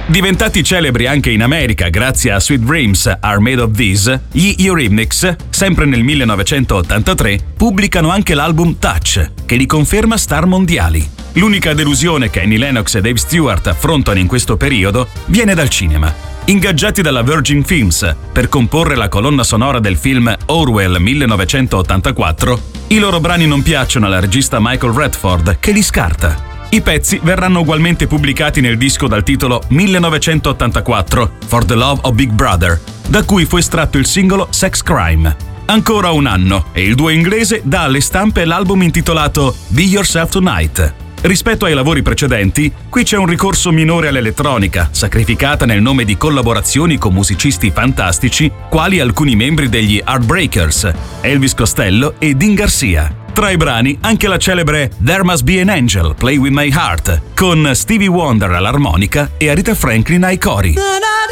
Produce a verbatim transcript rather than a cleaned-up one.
Diventati celebri anche in America grazie a Sweet Dreams Are Made of These, gli Eurythmics, sempre nel millenovecentottantatré, pubblicano anche l'album Touch, che li conferma star mondiali. L'unica delusione che Annie Lennox e Dave Stewart affrontano in questo periodo viene dal cinema. Ingaggiati dalla Virgin Films per comporre la colonna sonora del film Orwell millenovecentottantaquattro, i loro brani non piacciono alla regista Michael Redford, che li scarta. I pezzi verranno ugualmente pubblicati nel disco dal titolo millenovecentottantaquattro For the Love of Big Brother, da cui fu estratto il singolo Sex Crime. Ancora un anno e il duo inglese dà alle stampe l'album intitolato Be Yourself Tonight. Rispetto ai lavori precedenti, qui c'è un ricorso minore all'elettronica, sacrificata nel nome di collaborazioni con musicisti fantastici quali alcuni membri degli Heartbreakers, Elvis Costello e Dean Garcia. Tra i brani anche la celebre There Must Be an Angel, Play With My Heart, con Stevie Wonder all'armonica e Aretha Franklin ai cori.